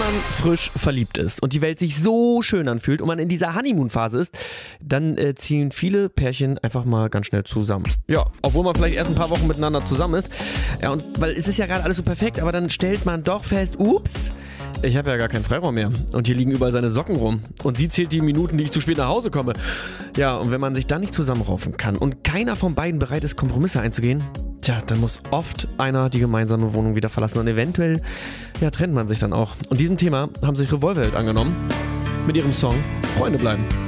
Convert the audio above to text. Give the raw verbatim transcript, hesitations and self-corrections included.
man frisch verliebt ist und die Welt sich so schön anfühlt und man in dieser Honeymoon-Phase ist, dann äh, ziehen viele Pärchen einfach mal ganz schnell zusammen. Ja, obwohl man vielleicht erst ein paar Wochen miteinander zusammen ist. Ja, und weil es ist ja gerade alles so perfekt, aber dann stellt man doch fest, ups, ich habe ja gar keinen Freiraum mehr. Und hier liegen überall seine Socken rum. Und sie zählt die Minuten, die ich zu spät nach Hause komme. Ja, und wenn man sich dann nicht zusammenraufen kann und keiner von beiden bereit ist, Kompromisse einzugehen, tja, dann muss oft einer die gemeinsame Wohnung wieder verlassen und eventuell, ja, trennt man sich dann auch. Und diesem Thema haben sich Revolverheld angenommen mit ihrem Song Freunde bleiben.